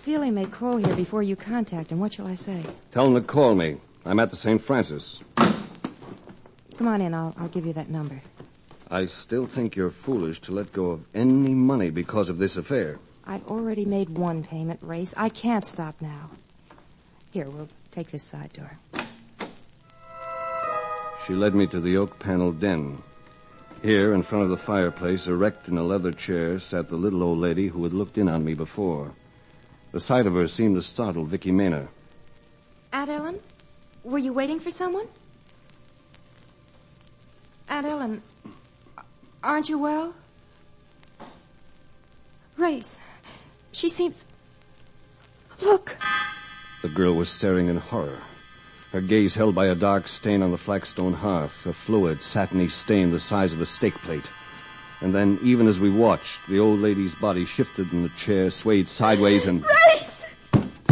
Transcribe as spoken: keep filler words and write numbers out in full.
Seeley may call here before you contact him. What shall I say? Tell him to call me. I'm at the Saint Francis. Come on in. I'll, I'll give you that number. I still think you're foolish to let go of any money because of this affair. I've already made one payment, Race. I can't stop now. Here, we'll take this side door. She led me to the oak-paneled den. Here, in front of the fireplace, erect in a leather chair, sat the little old lady who had looked in on me before. The sight of her seemed to startle Vicky Maynor. Aunt Ellen, were you waiting for someone? Aunt Ellen, aren't you well? Race, she seems... Look! The girl was staring in horror, her gaze held by a dark stain on the flagstone hearth, a fluid, satiny stain the size of a steak plate. And then, even as we watched, the old lady's body shifted in the chair, swayed sideways, and... Race!